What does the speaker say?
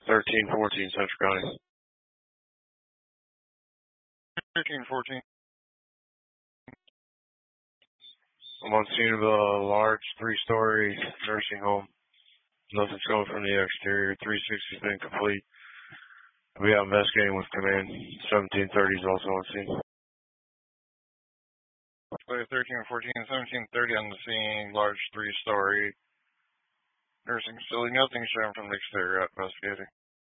1314 Central County. 1314. I'm on scene of a large 3-story nursing home. Nothing's going from the exterior. 360's been complete. We are investigating with command. 1730 is also on scene. 1314, 1730 on the scene. Large 3-story nursing facility. Nothing shown from the exterior. Investigating.